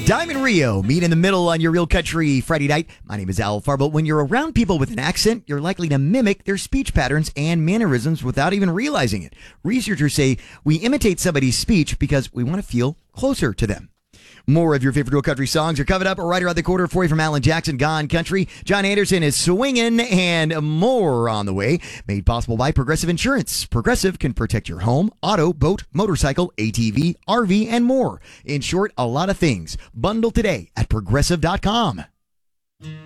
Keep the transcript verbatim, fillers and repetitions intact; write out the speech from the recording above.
Diamond Rio, meet in the middle on your Real Country Friday night. My name is Al Farbo. When you're around people with an accent, you're likely to mimic their speech patterns and mannerisms without even realizing it. Researchers say we imitate somebody's speech because we want to feel closer to them. More of your favorite Real Country songs are coming up right around the corner for you from Alan Jackson, Gone Country. John Anderson is swinging, and more on the way. Made possible by Progressive Insurance. Progressive can protect your home, auto, boat, motorcycle, A T V, R V, and more. In short, a lot of things. Bundle today at progressive dot com.